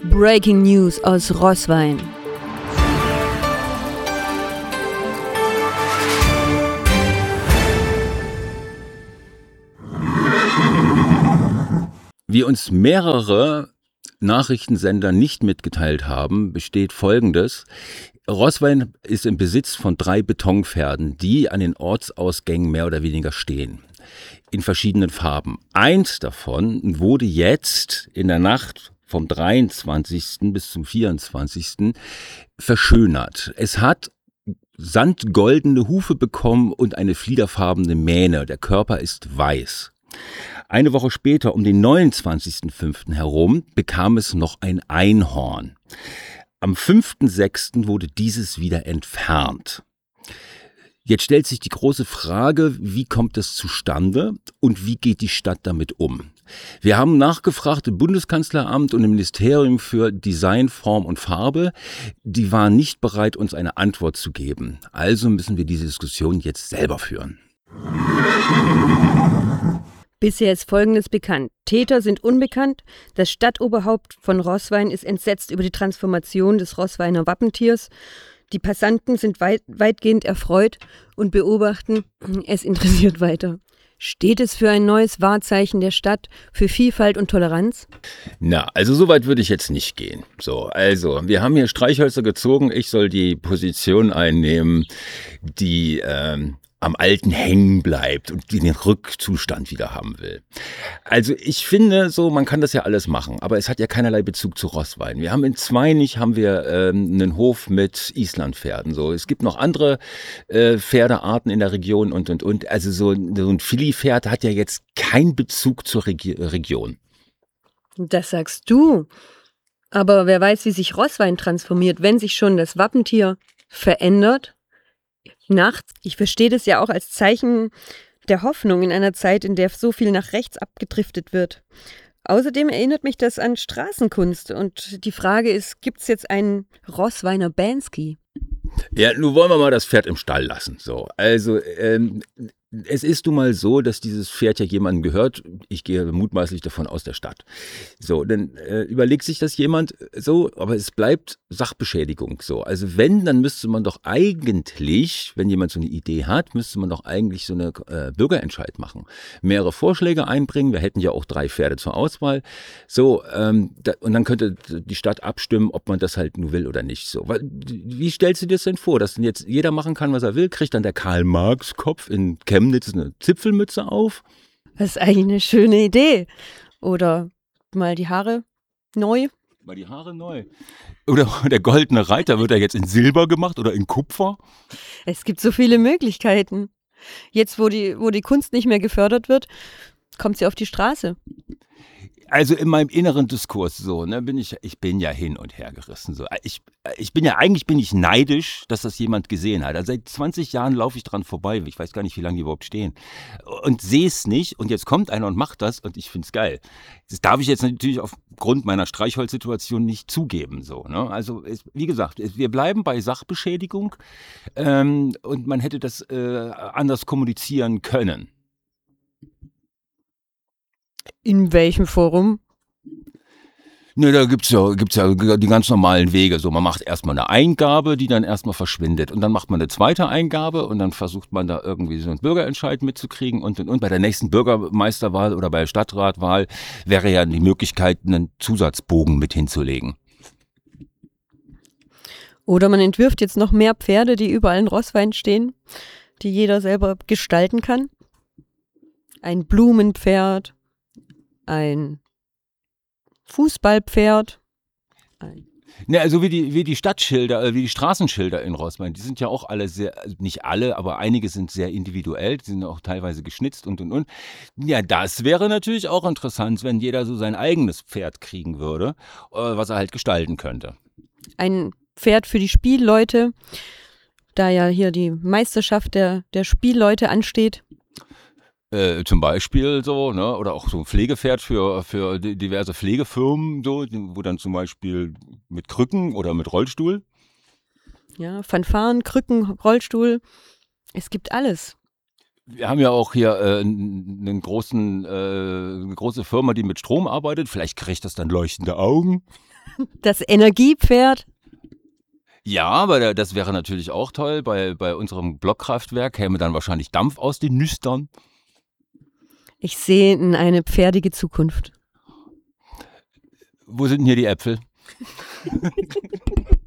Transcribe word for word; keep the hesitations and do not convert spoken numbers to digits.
Breaking News aus Roßwein. Wie uns mehrere Nachrichtensender nicht mitgeteilt haben, besteht Folgendes. Roßwein ist im Besitz von drei Betonpferden, die an den Ortsausgängen mehr oder weniger stehen, in verschiedenen Farben. Eins davon wurde jetzt in der Nacht vom dreiundzwanzigsten bis zum vierundzwanzigsten verschönert. Es hat sandgoldene Hufe bekommen und eine fliederfarbene Mähne. Der Körper ist weiß. Eine Woche später, um den neunundzwanzigsten fünften herum, bekam es noch ein Einhorn. Am fünften sechsten wurde dieses wieder entfernt. Jetzt stellt sich die große Frage, wie kommt das zustande und wie geht die Stadt damit um? Wir haben nachgefragt im Bundeskanzleramt und im Ministerium für Design, Form und Farbe. Die waren nicht bereit, uns eine Antwort zu geben. Also müssen wir diese Diskussion jetzt selber führen. Bisher ist Folgendes bekannt. Täter sind unbekannt. Das Stadtoberhaupt von Roßwein ist entsetzt über die Transformation des Roßweiner Wappentiers. Die Passanten sind weit, weitgehend erfreut und beobachten, es interessiert weiter. Steht es für ein neues Wahrzeichen der Stadt, für Vielfalt und Toleranz? Na, also so weit würde ich jetzt nicht gehen. So, also, wir haben hier Streichhölzer gezogen. Ich soll die Position einnehmen, die ähm, am Alten hängen bleibt und den Rückzustand wieder haben will. Also ich finde so, man kann das ja alles machen, aber es hat ja keinerlei Bezug zu Roßwein. Wir haben in Zweinich haben wir ähm, einen Hof mit Islandpferden. So, es gibt noch andere äh, Pferdearten in der Region und und und. Also so, so ein Filly-Pferd hat ja jetzt keinen Bezug zur Regi- Region. Das sagst du. Aber wer weiß, wie sich Roßwein transformiert, wenn sich schon das Wappentier verändert? Nachts. Ich verstehe das ja auch als Zeichen der Hoffnung in einer Zeit, in der so viel nach rechts abgedriftet wird. Außerdem erinnert mich das an Straßenkunst und die Frage ist, gibt es jetzt einen Roßweiner Bansky? Ja, nun wollen wir mal das Pferd im Stall lassen. So, also ähm, es ist nun mal so, dass dieses Pferd ja jemandem gehört. Ich gehe mutmaßlich davon aus der Stadt. So, dann äh, überlegt sich das jemand so, aber es bleibt Sachbeschädigung. So, also wenn, dann müsste man doch eigentlich, wenn jemand so eine Idee hat, müsste man doch eigentlich so eine äh, Bürgerentscheid machen. Mehrere Vorschläge einbringen. Wir hätten ja auch drei Pferde zur Auswahl. So, ähm, da, und dann könnte die Stadt abstimmen, ob man das halt nur will oder nicht. So, weil, wie stellst du dir das denn vor, dass denn jetzt jeder machen kann, was er will? Kriegt dann der Karl-Marx-Kopf in Chemnitz eine Zipfelmütze auf? Das ist eigentlich eine schöne Idee. Oder mal die Haare neu. Mal die Haare neu. Oder der goldene Reiter, wird er jetzt in Silber gemacht oder in Kupfer? Es gibt so viele Möglichkeiten. Jetzt, wo die, wo die Kunst nicht mehr gefördert wird, kommt sie auf die Straße. Also in meinem inneren Diskurs so, ne, bin ich, ich bin ja hin und her gerissen. So. Ich, ich bin ja, eigentlich bin ich neidisch, dass das jemand gesehen hat. Also seit zwanzig Jahren laufe ich dran vorbei. Ich weiß gar nicht, wie lange die überhaupt stehen. Und sehe es nicht. Und jetzt kommt einer und macht das und ich finde es geil. Das darf ich jetzt natürlich aufgrund meiner Streichholzsituation nicht zugeben. So, ne? Also es, wie gesagt, es, wir bleiben bei Sachbeschädigung ähm, und man hätte das äh, anders kommunizieren können. In welchem Forum? Ne, da gibt's ja, gibt's ja die ganz normalen Wege. So, man macht erstmal eine Eingabe, die dann erstmal verschwindet. Und dann macht man eine zweite Eingabe und dann versucht man da irgendwie so einen Bürgerentscheid mitzukriegen. Und, und, und bei der nächsten Bürgermeisterwahl oder bei der Stadtratwahl wäre ja die Möglichkeit, einen Zusatzbogen mit hinzulegen. Oder man entwirft jetzt noch mehr Pferde, die überall in Roßwein stehen, die jeder selber gestalten kann. Ein Blumenpferd. Ein Fußballpferd. Ein Ne, also wie die, wie die Stadtschilder, äh, wie die Straßenschilder in Roßwein, die sind ja auch alle sehr, also nicht alle, aber einige sind sehr individuell, die sind auch teilweise geschnitzt und und und. Ja, das wäre natürlich auch interessant, wenn jeder so sein eigenes Pferd kriegen würde, äh, was er halt gestalten könnte. Ein Pferd für die Spielleute, da ja hier die Meisterschaft der, der Spielleute ansteht. Äh, zum Beispiel so, ne, oder auch so ein Pflegepferd für, für diverse Pflegefirmen, so, wo dann zum Beispiel mit Krücken oder mit Rollstuhl. Ja, Fanfaren, Krücken, Rollstuhl. Es gibt alles. Wir haben ja auch hier äh, einen großen, äh, eine große Firma, die mit Strom arbeitet. Vielleicht kriegt das dann leuchtende Augen. Das Energiepferd. Ja, aber das wäre natürlich auch toll. Bei, bei unserem Blockkraftwerk käme dann wahrscheinlich Dampf aus den Nüstern. Ich sehe in eine pferdige Zukunft. Wo sind denn hier die Äpfel?